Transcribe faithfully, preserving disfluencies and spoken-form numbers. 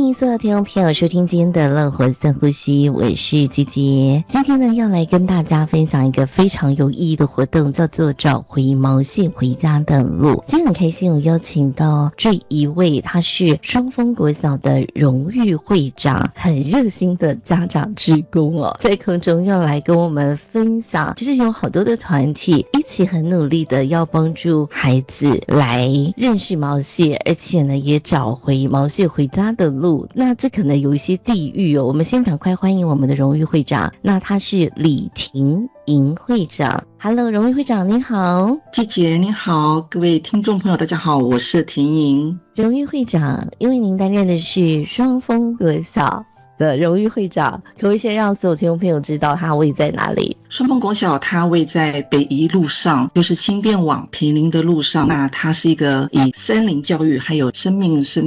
迎所有听众朋友收听今天的乐活深呼吸，我是杰杰。今天呢，要来跟大家分享一个非常有意义的活动，叫做找回毛线回家的路。今天很开心，我邀请到这一位，他是双峰国小的荣誉会长，很热心的家长志工哦，在空中要来跟我们分享，就是有好多的团体一起很努力的要帮助孩子来认识毛蟹，而且呢，也找回毛蟹回家的路。那这可能有一些地域哦，我们先赶快欢迎我们的荣誉会长，那他是李婷莹会长。Hello， 荣誉会长您好。 季姐您好，各位听众朋友大家好，我是婷莹。 荣誉会长，因为您担任的是双峰国小的荣誉会长，可不可以先让所有听众朋友知道它位在哪里？ 双峰国小它位在北宜路上，就是新店往坪林的路上。那它是一个以森林教育还有生命生